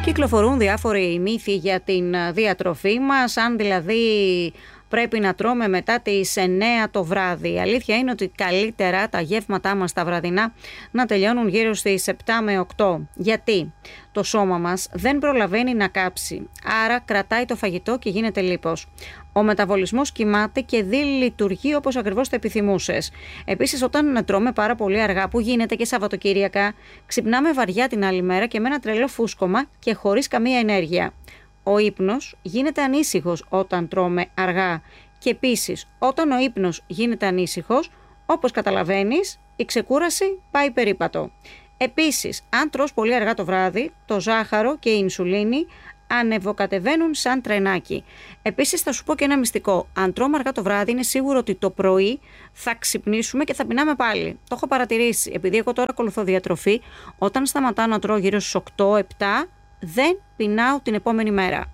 Κυκλοφορούν διάφοροι μύθοι για την διατροφή μας, αν δηλαδή πρέπει να τρώμε μετά τις 9 το βράδυ. Η αλήθεια είναι ότι καλύτερα τα γεύματά μας τα βραδινά να τελειώνουν γύρω στις 7 με 8. Γιατί το σώμα μας δεν προλαβαίνει να κάψει, άρα κρατάει το φαγητό και γίνεται λίπος. Ο μεταβολισμός κοιμάται και δεν λειτουργεί όπως ακριβώς το επιθυμούσες. Επίσης, όταν τρώμε πάρα πολύ αργά, που γίνεται και Σαββατοκύριακα, ξυπνάμε βαριά την άλλη μέρα και με ένα τρελό φούσκωμα και χωρίς καμία ενέργεια. Ο ύπνος γίνεται ανήσυχος όταν τρώμε αργά και επίσης όταν ο ύπνος γίνεται ανήσυχος, όπως καταλαβαίνεις, η ξεκούραση πάει περίπατο. Επίσης, αν τρως πολύ αργά το βράδυ, το ζάχαρο και η ινσουλίνη ανεβοκατεβαίνουν σαν τρενάκι. Επίσης, θα σου πω και ένα μυστικό. Αν τρώμε αργά το βράδυ, είναι σίγουρο ότι το πρωί θα ξυπνήσουμε και θα πεινάμε πάλι. Το έχω παρατηρήσει. Επειδή εγώ τώρα ακολουθώ διατροφή, όταν σταματάω να τρώω γύρω στις 8-7, δεν πεινάω την επόμενη μέρα.